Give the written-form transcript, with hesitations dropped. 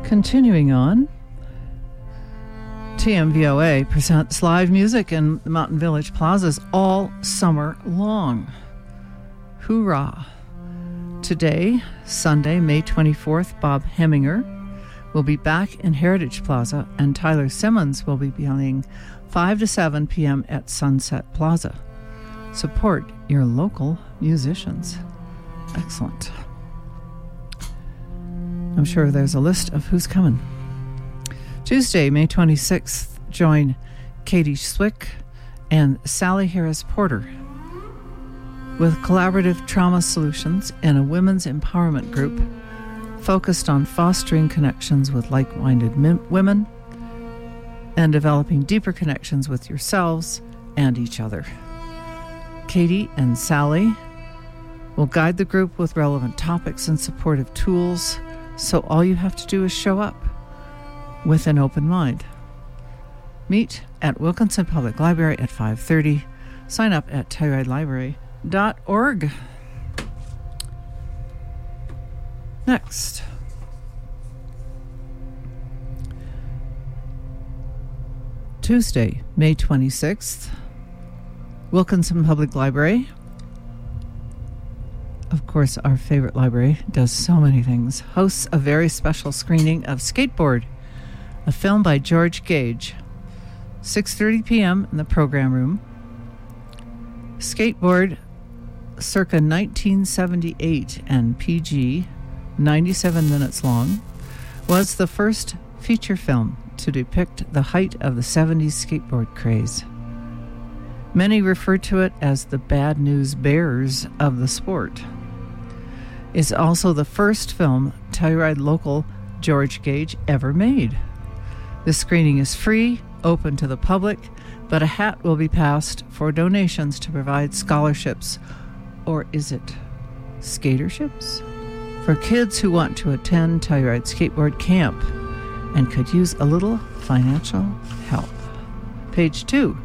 Continuing on, TMVOA presents live music in the Mountain Village Plazas all summer long. Hoorah! Today, Sunday, May 24th, Bob Heminger will be back in Heritage Plaza, and Tyler Simmons will be playing 5 to 7 p.m. at Sunset Plaza. Support your local musicians. Excellent. I'm sure there's a list of who's coming. Tuesday, May 26th, join Katie Swick and Sally Harris Porter with collaborative trauma solutions in a women's empowerment group focused on fostering connections with like-minded women and developing deeper connections with yourselves and each other. Katie and Sally will guide the group with relevant topics and supportive tools, so all you have to do is show up with an open mind. Meet at Wilkinson Public Library at 5:30. Sign up at TellurideLibrary.org. Next. Tuesday, May 26th, Wilkinson Public Library. Of course, our favorite library does so many things. Hosts a very special screening of Skateboard, a film by George Gage. 6:30 p.m. in the program room. Skateboard, circa 1978 and PG, 97 minutes long, was the first feature film to depict the height of the 70s skateboard craze. Many refer to it as the bad news bears of the sport. It's also the first film Telluride local George Gage ever made. This screening is free, open to the public, but a hat will be passed for donations to provide scholarships, or is it skatorships? For kids who want to attend Telluride Skateboard Camp and could use a little financial help. Page 2.